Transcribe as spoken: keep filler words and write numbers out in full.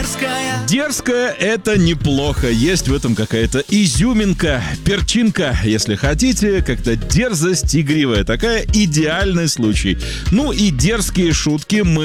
Дерзкая. Дерзкая — это неплохо. Есть в этом какая-то изюминка, перчинка, если хотите, как-то дерзость игривая. Такая идеальный случай. Ну и дерзкие шутки мы